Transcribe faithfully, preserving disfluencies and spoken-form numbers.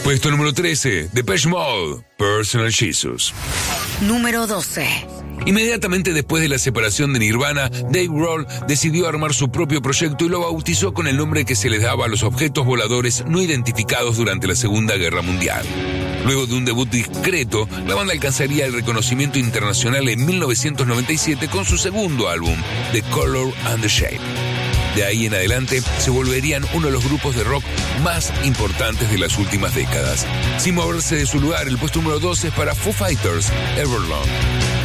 Puesto número trece, Depeche Mode, Personal Jesus. Número doce. Inmediatamente después de la separación de Nirvana, Dave Grohl decidió armar su propio proyecto y lo bautizó con el nombre que se les daba a los objetos voladores no identificados durante la Segunda Guerra Mundial. Luego de un debut discreto, la banda alcanzaría el reconocimiento internacional en mil novecientos noventa y siete con su segundo álbum, The Color and the Shape. De ahí en adelante se volverían uno de los grupos de rock más importantes de las últimas décadas. Sin moverse de su lugar, el puesto número doce es para Foo Fighters, Everlong.